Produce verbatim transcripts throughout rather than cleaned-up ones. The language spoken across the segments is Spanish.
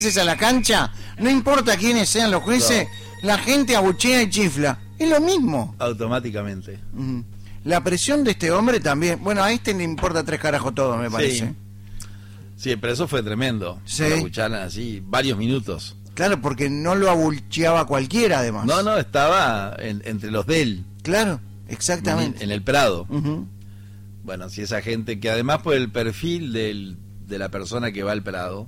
a la cancha, no importa quiénes sean los jueces, no. La gente abuchea y chifla. Es lo mismo. Automáticamente. Uh-huh. La presión de este hombre también. Bueno, a este le importa tres carajos todo, me parece. Sí, sí, pero eso fue tremendo. Sí. Lo abucharon así varios minutos. Claro, porque no lo abucheaba cualquiera, además. No, no, estaba en, entre los de él. Claro, exactamente. En, en el Prado. Uh-huh. Bueno, si esa gente, que además por el perfil del, de la persona que va al Prado,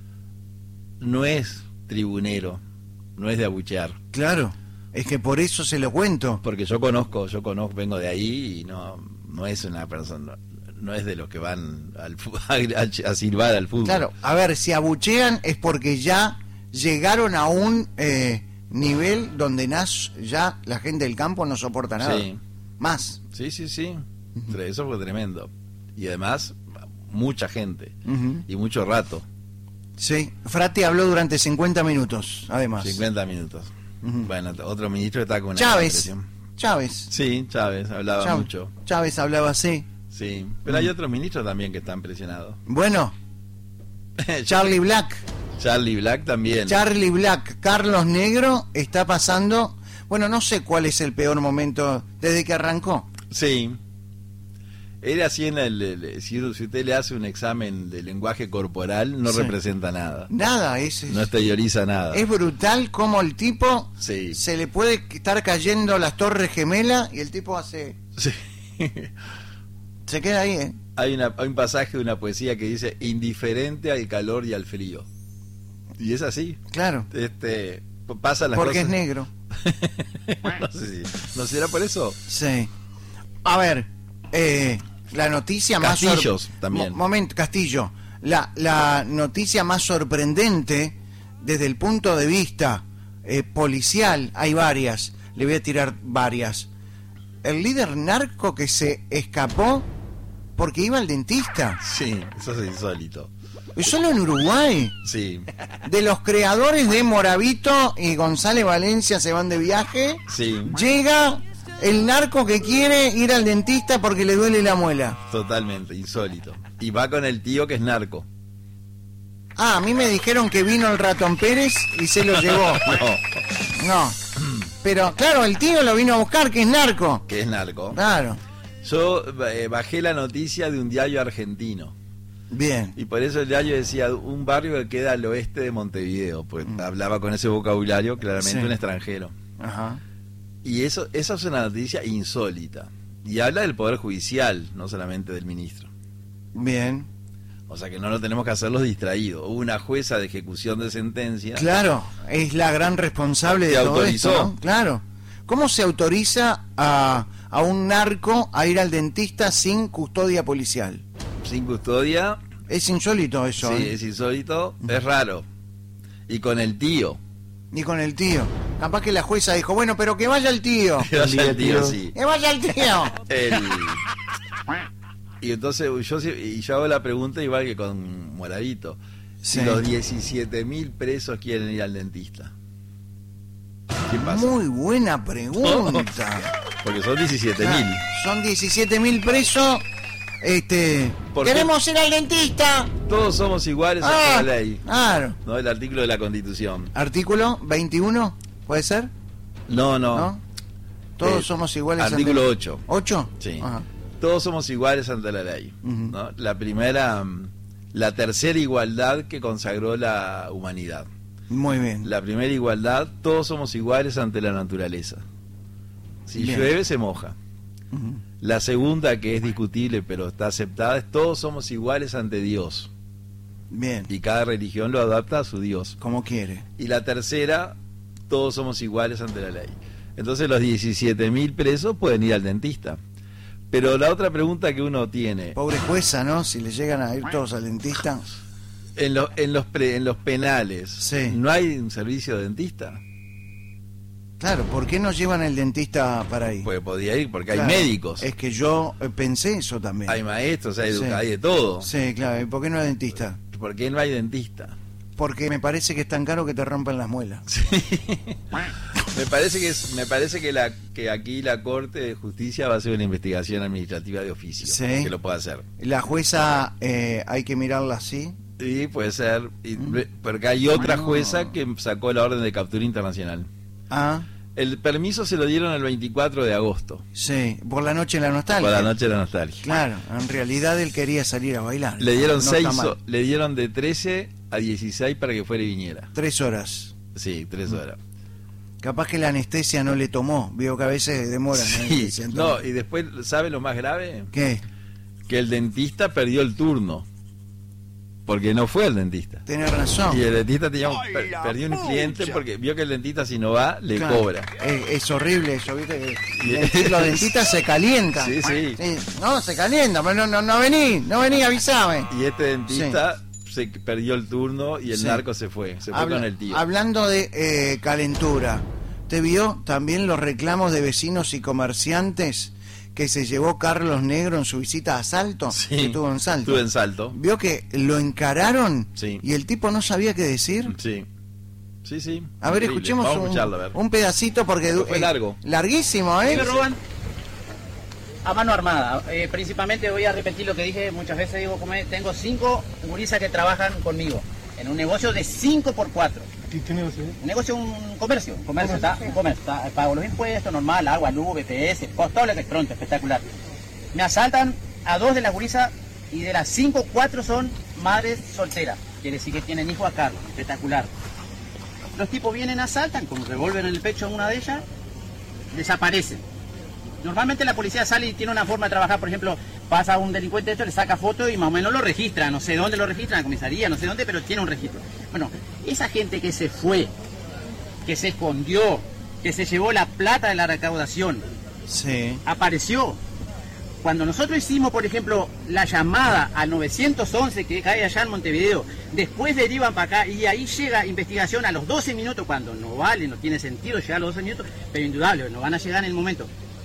no es tribunero, no es de abuchear. Claro, es que por eso se lo cuento. Porque yo conozco, yo conozco, vengo de ahí y no, no es una persona, no es de los que van al, a, a silbar al fútbol. Claro, a ver, si abuchean es porque ya llegaron a un eh, nivel donde nas, ya la gente del campo no soporta nada. Sí. Más. Sí, sí, sí. Uh-huh. Eso fue tremendo. Y además, mucha gente. Uh-huh. Y mucho rato. Sí, Frati habló durante cincuenta minutos, además. cincuenta minutos. Uh-huh. Bueno, otro ministro está con una Chávez. Chávez. Sí, Chávez hablaba Chávez. mucho. Chávez hablaba así. Sí, pero uh-huh. hay otros ministros también que están presionados. Bueno, Charlie Black. Charlie Black también. Charlie Black, Carlos Negro está pasando. Bueno, no sé cuál es el peor momento desde que arrancó. Sí. Él así en el, el si, si usted le hace un examen de lenguaje corporal, no sí. representa nada. Nada, es, es no exterioriza nada. Es brutal como el tipo sí. se le puede estar cayendo las torres gemelas y el tipo hace sí. se queda ahí, ¿eh? Hay, una, hay un pasaje de una poesía que dice indiferente al calor y al frío. Y es así. Claro. Este, pasa las Porque cosas. es negro. no sé si, ¿no será por eso? Sí. A ver, eh, la noticia Castillos, más Castillos también. Mo- momento, Castillo. La, la noticia más sorprendente desde el punto de vista eh, policial, hay varias. Le voy a tirar varias. El líder narco que se escapó porque iba al dentista. Sí, eso es insólito. Solo en Uruguay. Sí. De los creadores de Moravito y González Valencia se van de viaje. Sí. Llega el narco que quiere ir al dentista porque le duele la muela. Totalmente, insólito. Y va con el tío que es narco. Ah, a mí me dijeron que vino el ratón Pérez y se lo llevó. No. No. Pero claro, el tío lo vino a buscar, que es narco. Que es narco. Claro. Yo eh, bajé la noticia de un diario argentino. Bien. Y por eso el diario decía un barrio que queda al oeste de Montevideo, pues mm. hablaba con ese vocabulario, claramente sí. Un extranjero. Ajá. Y eso, eso es una noticia insólita. Y habla del Poder Judicial, no solamente del ministro. Bien. O sea que no lo tenemos que hacer los distraídos. Hubo una jueza de ejecución de sentencia. Claro, es la gran responsable de todo autorizó. esto, ¿no? Claro. ¿Cómo se autoriza a, a un narco a ir al dentista sin custodia policial? Sin custodia. Es insólito eso. Sí, ¿eh? es insólito, es raro. Y con el tío. Y con el tío. Capaz que la jueza dijo, bueno, pero que vaya el tío. Que vaya el tío, sí. Que vaya el tío. El... Y entonces yo y yo hago la pregunta igual que con Moravito. Si sí. Los diecisiete mil presos quieren ir al dentista, ¿qué pasa? Muy buena pregunta. Porque son diecisiete mil. Ah, son diecisiete mil presos. Este, queremos ir al dentista. Todos somos iguales ah, ante la ley. Claro. ¿No? El artículo de la Constitución. Artículo veintiuno, ¿puede ser? No, no. ¿No? Todos eh, somos iguales. Artículo ante... ocho. ¿ocho? Sí. Ajá. Todos somos iguales ante la ley. Uh-huh. ¿No? La primera, la tercera igualdad que consagró la humanidad. Muy bien. La primera igualdad, todos somos iguales ante la naturaleza. Si bien. Llueve, se moja. Uh-huh. La segunda, que es discutible pero está aceptada, es todos somos iguales ante Dios. Bien. Y cada religión lo adapta a su Dios. Como quiere. Y la tercera, todos somos iguales ante la ley. Entonces los diecisiete mil presos pueden ir al dentista. Pero la otra pregunta que uno tiene... Pobre jueza, ¿no? Si le llegan a ir todos al dentista. En, lo, en, los, pre, en los penales, sí. ¿No hay un servicio de dentista? Claro, ¿por qué no llevan el dentista para ahí? Pues podía ir, porque claro, hay médicos. Es que yo pensé eso también. Hay maestros, hay, sí. hay de todo. Sí, claro. ¿Y por qué no hay dentista? ¿Por qué no hay dentista? Porque me parece que es tan caro que te rompen las muelas. Sí. me parece que es, me parece que la que aquí la Corte de Justicia va a hacer una investigación administrativa de oficio, sí. Que lo pueda hacer. La jueza eh, hay que mirarla así, Y puede ser, y, porque hay otra jueza que sacó la orden de captura internacional. Ah. El permiso se lo dieron el veinticuatro de agosto. Sí, por la noche de la nostalgia. Por la noche de la nostalgia. Claro, en realidad él quería salir a bailar. Le dieron no seis, le dieron de trece a dieciséis para que fuera y viniera. Tres horas. Sí, tres horas. Capaz que la anestesia no le tomó. Veo que a veces demora. Sí, no, y después, ¿sabe lo más grave? ¿Qué? Que el dentista perdió el turno. Porque no fue el dentista. Tenés razón. Y el dentista tenía un, per, perdió un cliente porque vio que el dentista si no va, le claro, cobra. Es, es horrible eso, ¿viste? Que los dentistas se calientan. Sí, sí, sí. No, se calientan, pero no, no, no vení, no vení, avísame. Y este dentista sí. se perdió el turno y el sí. narco se fue, se fue Habla, con el tío. Hablando de eh, calentura, ¿te vio también los reclamos de vecinos y comerciantes que se llevó Carlos Negro en su visita a Salto? Sí, que estuvo en Salto. Estuve en Salto. ¿Vio que lo encararon? Sí. Y el tipo no sabía qué decir. Sí. Sí, sí. A ver, escuchemos un, a ver. un pedacito porque fue eh, largo. Larguísimo, ¿eh? Me roban a mano armada. Eh, principalmente voy a repetir lo que dije muchas veces. Digo, como es, tengo cinco gurisas que trabajan conmigo en un negocio de cinco por cuatro. ¿Qué negocio? Un negocio, un comercio, un comercio, está, un comercio, está, pago los impuestos, normal, agua, luz, B P S, todo lo que es pronto, espectacular. Me asaltan a dos de las gurisas y de las cinco, cuatro son madres solteras, quiere decir que tienen hijos a cargo, espectacular. Los tipos vienen, asaltan, con un revólver en el pecho a una de ellas, desaparecen. Normalmente la policía sale y tiene una forma de trabajar, por ejemplo, pasa un delincuente de esto, le saca foto y más o menos lo registra, no sé dónde lo registra, en la comisaría, no sé dónde, pero tiene un registro. Bueno, esa gente que se fue, que se escondió, que se llevó la plata de la recaudación, sí. apareció. Cuando nosotros hicimos, por ejemplo, la llamada al nueve once que cae allá en Montevideo, después derivan para acá y ahí llega investigación a los doce minutos, cuando no vale, no tiene sentido llegar a los doce minutos, pero indudable, no van a llegar en el momento.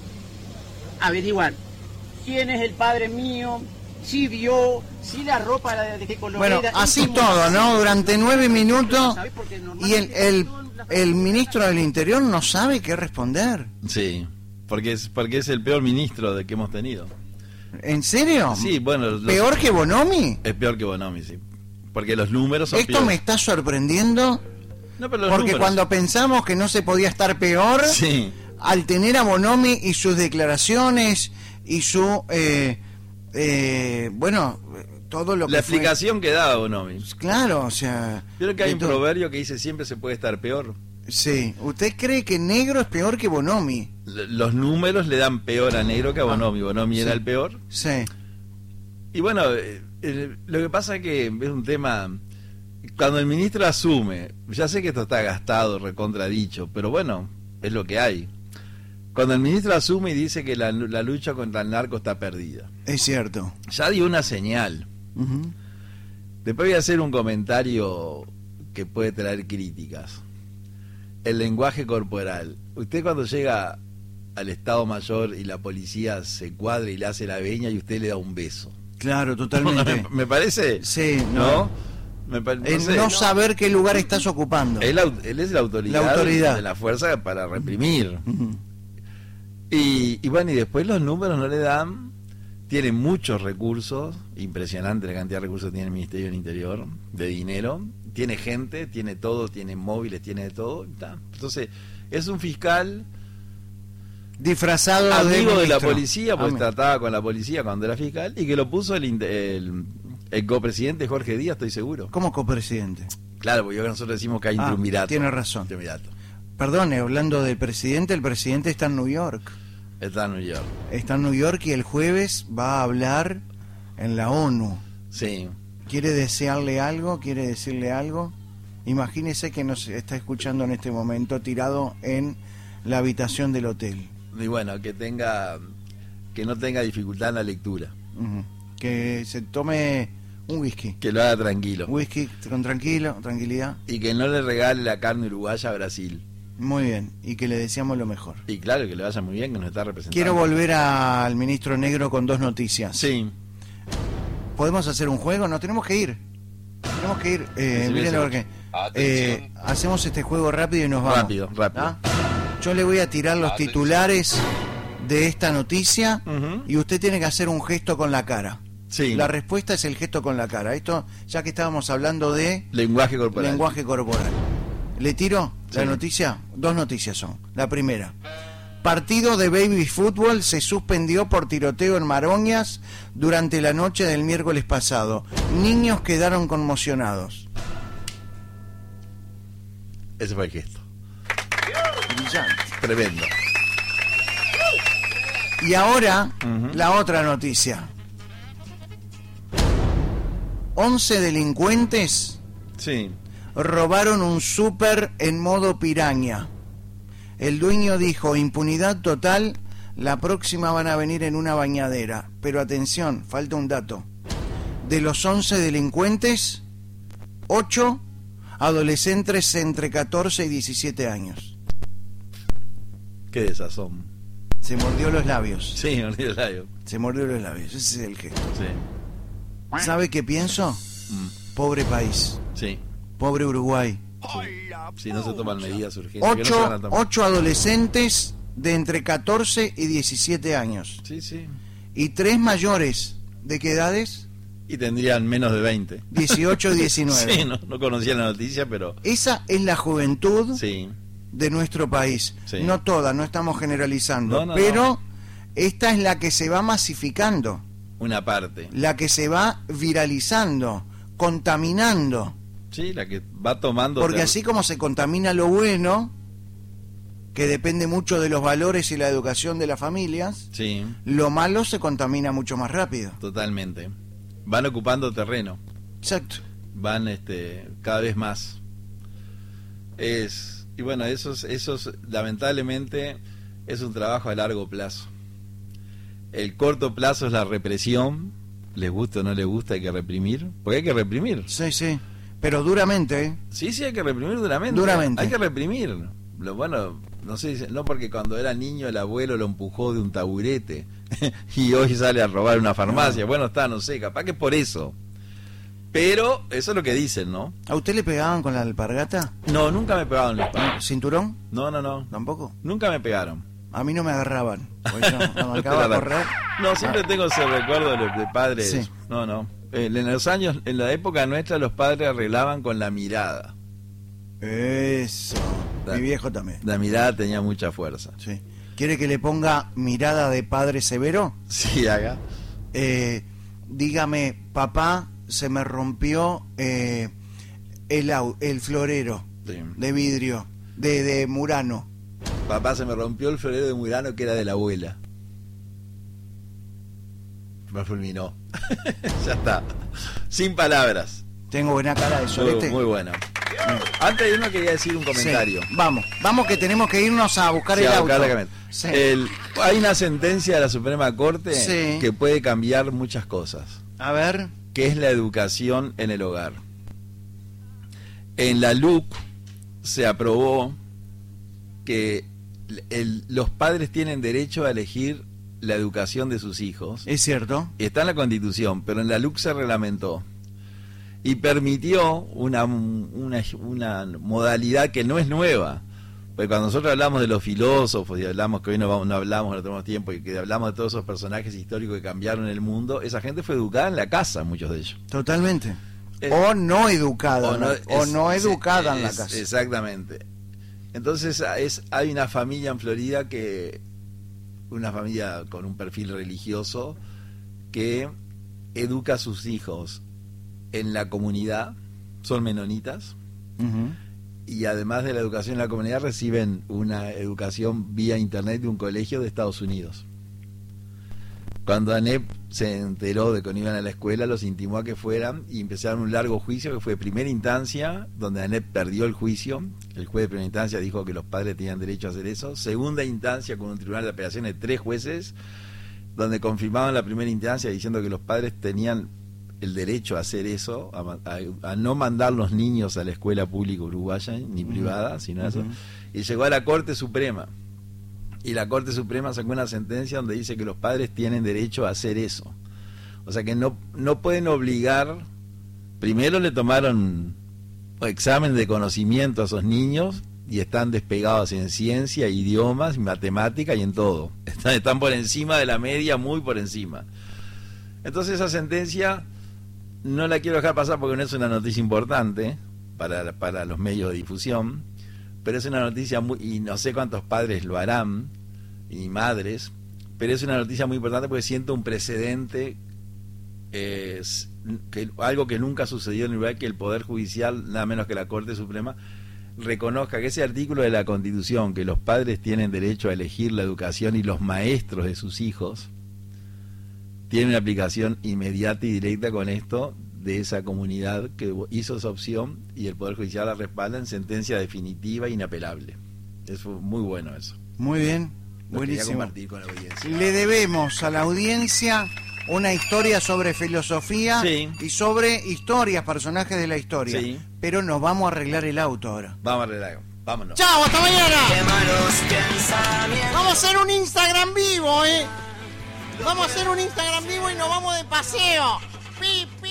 Averiguar quién es el padre mío, si vio, si la ropa de, de qué color bueno, era. Bueno, así todo, ¿no? Durante nueve minutos y el, el, el ministro del Interior no sabe qué responder. Sí, porque es, porque es el peor ministro de que hemos tenido. ¿En serio? Sí, bueno. Los, ¿Peor que Bonomi? Es peor que Bonomi, sí. Porque los números son Esto peores. me está sorprendiendo. No, pero los porque números. Cuando pensamos que no se podía estar peor... Sí. Al tener a Bonomi y sus declaraciones y su eh, eh, bueno, todo lo que la explicación fue... que daba Bonomi. Claro, o sea, creo que hay un todo... proverbio que dice siempre se puede estar peor. Sí, ¿usted cree que Negro es peor que Bonomi? L los números le dan peor a Negro que a Bonomi. Ah, Bonomi sí. era el peor. Sí. Y bueno, eh, eh, lo que pasa es que es un tema. Cuando el ministro asume, ya sé que esto está gastado, recontradicho, pero bueno, es lo que hay. Cuando el ministro asume y dice que la, la lucha contra el narco está perdida. Es cierto. Ya dio una señal. Uh-huh. Después voy a hacer un comentario que puede traer críticas. El lenguaje corporal. Usted cuando llega al Estado Mayor y la policía se cuadra y le hace la veña y usted le da un beso. Claro, totalmente. me, me parece. Sí, no. ¿No? Me pa no, el sé, no no saber qué lugar estás ocupando. Él, él es la autoridad, la autoridad de la fuerza para reprimir. Uh-huh. Y, y bueno, y después los números no le dan, tiene muchos recursos, impresionante la cantidad de recursos que tiene el Ministerio del Interior, de dinero, tiene gente, tiene todo, tiene móviles, tiene de todo, ¿tá? Entonces, es un fiscal disfrazado amigo de, de la policía, pues trataba con la policía cuando era fiscal, y que lo puso el, el, el copresidente Jorge Díaz, estoy seguro. ¿Cómo copresidente? Claro, porque nosotros decimos que hay ah, triunvirato. Tiene razón. Triunvirato. Perdone, hablando del presidente, el presidente está en New York. Está en New York. Está en New York y el jueves va a hablar en la ONU. Sí. ¿Quiere desearle algo? ¿Quiere decirle algo? Imagínese que nos está escuchando en este momento tirado en la habitación del hotel. Y bueno, que tenga, que no tenga dificultad en la lectura. Uh-huh. Que se tome un whisky. Que lo haga tranquilo. Whisky con tranquilo, tranquilidad. Y que no le regale la carne uruguaya a Brasil. Muy bien, y que le deseamos lo mejor. Y claro, que le vaya muy bien, que nos está representando. Quiero volver a, al ministro Negro con dos noticias. Sí. ¿Podemos hacer un juego? No, tenemos que ir. Tenemos que ir. Eh, miren lo que... Eh, hacemos este juego rápido y nos vamos. Rápido, rápido. ¿Ah? Yo le voy a tirar los titulares de esta noticia uh-huh. y usted tiene que hacer un gesto con la cara. Sí. La respuesta es el gesto con la cara. Esto, ya que estábamos hablando de lenguaje corporal. lenguaje corporal. ¿Le tiro la Sí. noticia? Dos noticias son. La primera. Partido de baby fútbol se suspendió por tiroteo en Maroñas durante la noche del miércoles pasado. Niños quedaron conmocionados. Ese fue el gesto. Brillante. Tremendo. Y ahora, Ujú. la otra noticia. once delincuentes Sí. robaron un súper en modo piraña. El dueño dijo, impunidad total, la próxima van a venir en una bañadera. Pero atención, falta un dato. De los once delincuentes, ocho adolescentes entre catorce y diecisiete años. Qué desazón. Se mordió los labios. Sí, me olvidé el labio. Se mordió los labios, ese es el gesto. Sí. ¿Sabe qué pienso? Mm. Pobre país, Sí. pobre Uruguay. Si no se toman medidas urgentes. que no se van a Ocho, tomar. ocho adolescentes de entre catorce y diecisiete años. Sí, sí. Y tres mayores. ¿De qué edades? Y tendrían menos de veinte. dieciocho y diecinueve. Sí, no, no conocía la noticia, pero Esa es la juventud sí. de nuestro país. Sí. No toda, no estamos generalizando. No, no, pero no. esta es la que se va masificando. Una parte. La que se va viralizando, contaminando. Sí, la que va tomando. Porque ter- así como se contamina lo bueno, que depende mucho de los valores y la educación de las familias, Sí, lo malo se contamina mucho más rápido. totalmente. Van ocupando terreno. Exacto. Van este cada vez más. Es y bueno, eso es, eso es, lamentablemente es un trabajo a largo plazo. El corto plazo es la represión, les gusta o no les gusta, hay que reprimir, porque hay que reprimir. Sí, sí. Pero duramente, ¿eh? Sí, sí, hay que reprimir duramente. Duramente. Hay que reprimir. Lo bueno, no sé, no porque cuando era niño el abuelo lo empujó de un taburete y hoy sale a robar una farmacia. No. Bueno, está, no sé, capaz que por eso. Pero eso es lo que dicen, ¿no? ¿A usted le pegaban con la alpargata? No, nunca me pegaron los padres. ¿Cinturón? No, no, no. ¿Tampoco? Nunca me pegaron. A mí no me agarraban. Pues yo no me No te acababa de la- correr. No, siempre tengo ese recuerdo de, de padres. Sí. No, no. Eh, En los años, en la época nuestra, los padres arreglaban con la mirada. Eso. Da- Mi viejo también. La mirada tenía mucha fuerza. Sí. ¿Quiere que le ponga mirada de padre severo? Sí, haga. Eh, dígame, papá, se me rompió eh, el, au- el florero Sí. de vidrio, de, de Murano. Papá, se me rompió el florero de Murano que era de la abuela. Me fulminó. Ya está. Sin palabras. Tengo buena cara de Muy, solete. muy bueno. Antes de irnos quería decir un comentario. Sí. Vamos, vamos que tenemos que irnos a buscar Sí, el a auto. buscar la camioneta. Sí. El- hay una sentencia de la Suprema Corte Sí. que puede cambiar muchas cosas, A ver, que es la educación en el hogar. En la L U C se aprobó que el- los padres tienen derecho a elegir la educación de sus hijos. es cierto. Está en la Constitución, pero en la L U C se reglamentó y permitió una, una, una modalidad que no es nueva. Porque cuando nosotros hablamos de los filósofos y hablamos, que hoy no, vamos, no hablamos, no tenemos tiempo, y que hablamos de todos esos personajes históricos que cambiaron el mundo, esa gente fue educada en la casa, muchos de ellos. Totalmente. Eh, o no educada, O no, o es- no es- educada en la es- casa. Exactamente. Entonces es, hay una familia en Florida que, una familia con un perfil religioso, que educa a sus hijos en la comunidad, son menonitas, Ujú. y además de la educación en la comunidad reciben una educación vía internet de un colegio de Estados Unidos. Cuando ANEP se enteró de que no iban a la escuela, los intimó a que fueran y empezaron un largo juicio que fue primera instancia, donde ANEP perdió el juicio. El juez de primera instancia dijo que los padres tenían derecho a hacer eso. Segunda instancia, con un tribunal de apelaciones de tres jueces, donde confirmaban la primera instancia diciendo que los padres tenían el derecho a hacer eso, a, a- a no mandar los niños a la escuela pública uruguaya ni privada, sino eso. Ujú. Y llegó a la Corte Suprema. Y la Corte Suprema sacó una sentencia donde dice que los padres tienen derecho a hacer eso. O sea que no, no pueden obligar. Primero le tomaron examen de conocimiento a esos niños y están despegados en ciencia, idiomas, matemática y en todo. Están, están por encima de la media, muy por encima. Entonces esa sentencia no la quiero dejar pasar porque no es una noticia importante para, para los medios de difusión, pero es una noticia muy, y no sé cuántos padres lo harán, y madres, pero es una noticia muy importante porque siento un precedente, eh, que, algo que nunca sucedió en Uruguay, que el Poder Judicial, nada menos que la Corte Suprema, reconozca que ese artículo de la Constitución, que los padres tienen derecho a elegir la educación y los maestros de sus hijos, tiene una aplicación inmediata y directa con esto de esa comunidad que hizo esa opción, y el Poder Judicial la respalda en sentencia definitiva e inapelable. Es muy bueno eso. Muy bien, Lo buenísimo. quería compartir con la audiencia. Le debemos a la audiencia una historia sobre filosofía, sí, y sobre historias, personajes de la historia. Sí. Pero nos vamos a arreglar el auto ahora. Vamos a arreglar, vámonos. ¡Chao, hasta mañana! Qué malos pensamientos. Vamos a hacer un Instagram vivo, ¿eh? Vamos a hacer un Instagram vivo y nos vamos de paseo.